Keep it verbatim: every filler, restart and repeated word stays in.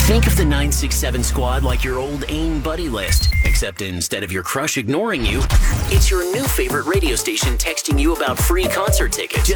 Think of the nine six seven Squad like your old AIM buddy list, except instead of your crush ignoring you, it's your new favorite radio station texting you about free concert tickets.